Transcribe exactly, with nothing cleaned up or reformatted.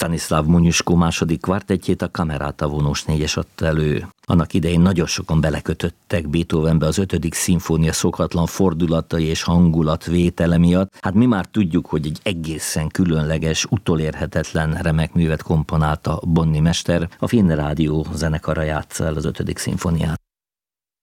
Stanislav Moniuszko második kvartettjét, a Camerata vonós négyes adta elő. Annak idején nagyon sokan belekötöttek Beethovenbe az ötödik szimfónia szokatlan fordulatai és hangulatvétele miatt. Hát mi már tudjuk, hogy egy egészen különleges, utolérhetetlen remek művet komponálta Bonni mester. A Finn Rádió zenekara játsza el az ötödik szimfóniát.